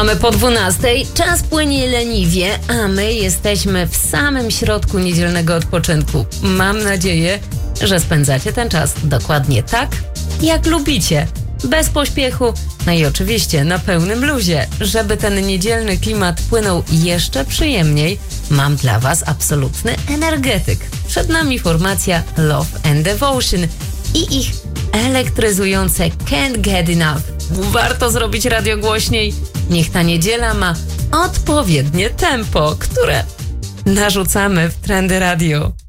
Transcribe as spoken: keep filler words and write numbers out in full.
Mamy po dwunastej, czas płynie leniwie, a my jesteśmy w samym środku niedzielnego odpoczynku. Mam nadzieję, że spędzacie ten czas dokładnie tak, jak lubicie. Bez pośpiechu, no i oczywiście na pełnym luzie. Żeby ten niedzielny klimat płynął jeszcze przyjemniej, mam dla Was absolutny energetyk. Przed nami formacja Love and Devotion i ich elektryzujące Can't Get Enough. Warto zrobić radio głośniej. Niech ta niedziela ma odpowiednie tempo, które narzucamy w Trendy Radio.